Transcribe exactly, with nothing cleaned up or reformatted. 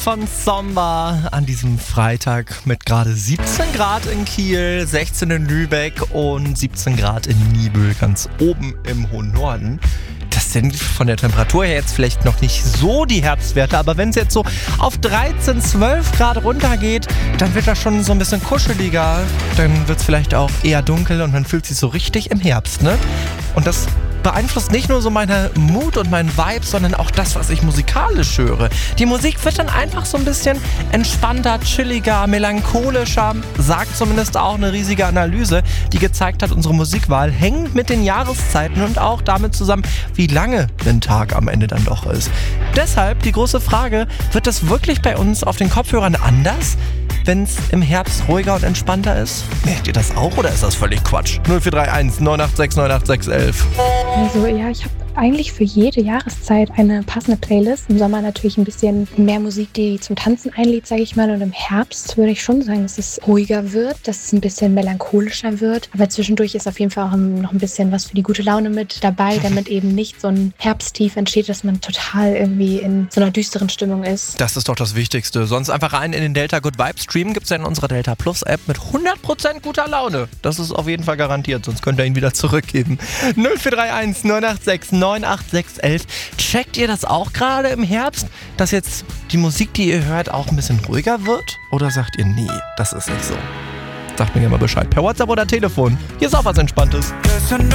Von Zomba an diesem Freitag mit gerade siebzehn Grad in Kiel, sechzehn in Lübeck und siebzehn Grad in Niebüll, ganz oben im hohen Norden. Das sind von der Temperatur her jetzt vielleicht noch nicht so die Herbstwerte, aber wenn es jetzt so auf dreizehn, zwölf Grad runtergeht, dann wird das schon so ein bisschen kuscheliger. Dann wird es vielleicht auch eher dunkel und man fühlt sich so richtig im Herbst, ne? Und das beeinflusst nicht nur so meine Mut und meinen Vibe, sondern auch das, was ich musikalisch höre. Die Musik wird dann einfach so ein bisschen entspannter, chilliger, melancholischer, sagt zumindest auch eine riesige Analyse, die gezeigt hat, unsere Musikwahl hängt mit den Jahreszeiten und auch damit zusammen, wie lange ein Tag am Ende dann doch ist. Deshalb die große Frage, wird das wirklich bei uns auf den Kopfhörern anders, wenn es im Herbst ruhiger und entspannter ist? Merkt ihr das auch oder ist das völlig Quatsch? null vier drei eins neun acht sechs neun acht sechs elf. Also ja, ich habe eigentlich für jede Jahreszeit eine passende Playlist. Im Sommer natürlich ein bisschen mehr Musik, die zum Tanzen einlädt, sage ich mal. Und im Herbst würde ich schon sagen, dass es ruhiger wird, dass es ein bisschen melancholischer wird. Aber zwischendurch ist auf jeden Fall auch noch ein bisschen was für die gute Laune mit dabei, damit eben nicht so ein Herbsttief entsteht, dass man total irgendwie in so einer düsteren Stimmung ist. Das ist doch das Wichtigste. Sonst einfach rein in den Delta Good Vibes Stream. Gibt es ja in unserer Delta Plus App mit hundert Prozent guter Laune. Das ist auf jeden Fall garantiert, sonst könnt ihr ihn wieder zurückgeben. null vier drei eins neun acht sechs neun acht sechs elf. Checkt ihr das auch gerade im Herbst, dass jetzt die Musik, die ihr hört, auch ein bisschen ruhiger wird? Oder sagt ihr, nee, das ist nicht so? Sagt mir ja mal Bescheid. Per WhatsApp oder Telefon. Hier ist auch was Entspanntes.